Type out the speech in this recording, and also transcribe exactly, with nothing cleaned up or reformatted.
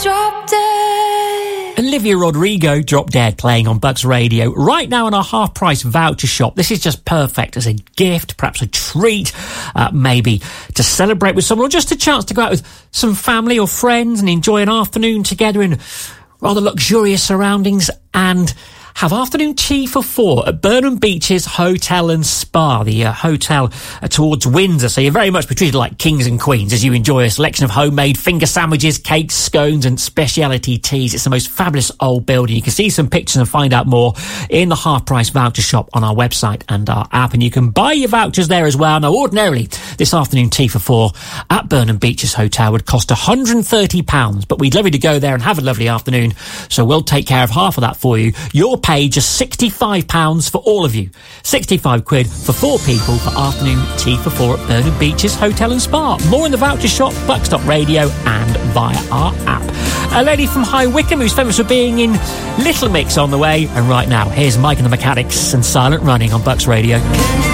Drop Dead. Olivia Rodrigo, Drop Dead, playing on Bucks Radio right now in our half-price voucher shop. This is just perfect as a gift, perhaps a treat, uh, maybe to celebrate with someone, or just a chance to go out with some family or friends and enjoy an afternoon together in rather luxurious surroundings and have afternoon tea for four at Burnham Beaches Hotel and Spa, the uh, hotel uh, towards Windsor. So you're very much be treated like kings and queens as you enjoy a selection of homemade finger sandwiches, cakes, scones and speciality teas. It's the most fabulous old building. You can see some pictures and find out more in the half-price voucher shop on our website and our app. And you can buy your vouchers there as well. Now, ordinarily, this afternoon tea for four at Burnham Beaches Hotel would cost one hundred and thirty pounds, but we'd love you to go there and have a lovely afternoon. So we'll take care of half of that for you. You'll pay just sixty-five pounds for all of you. sixty-five quid for four people for afternoon tea for four at Burnham Beaches Hotel and Spa. More in the voucher shop, Bucks dot radio and via our app. A lady from High Wycombe who's famous for being in Little Mix on the way. And right now, here's Mike and the Mechanics and Silent Running on Bucks Radio.